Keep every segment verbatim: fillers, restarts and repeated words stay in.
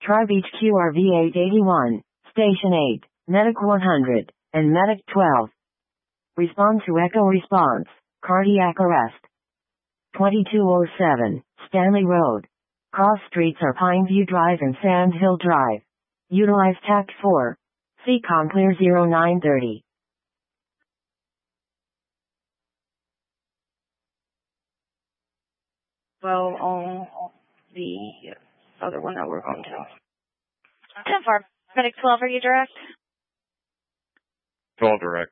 Tri-Beach Q R V eight eighty-one, Station eight, Medic one hundred, and Medic twelve. Respond to echo response, cardiac arrest. twenty-two oh seven, Stanley Road. Cross streets are Pineview Drive and Sand Hill Drive. Utilize Tact four. C COM clear zero nine thirty. Well, on the other one that we're going to. ten four, Medic twelve, are you direct? twelve direct.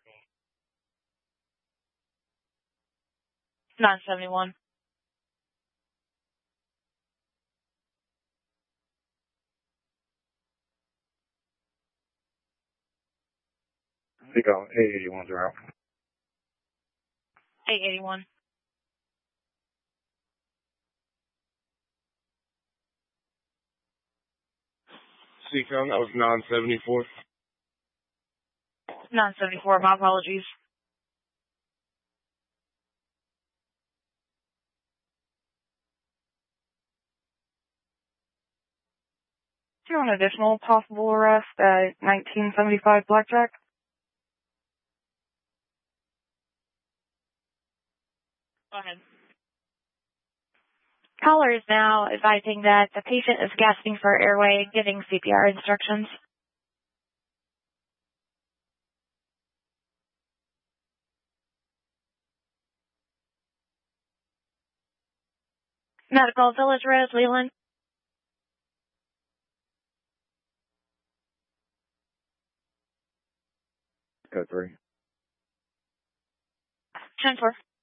nine seventy-one. I think I'm eight eighty-ones are out. eight eighty-one. C COM, that was nine seventy-four. nine seventy-four, my apologies. Do you want an additional possible arrest at nineteen seventy-five Blackjack? Go ahead. Caller is now advising that the patient is gasping for airway, giving C P R instructions. Medical Village Road, Leland. Code three. ten four.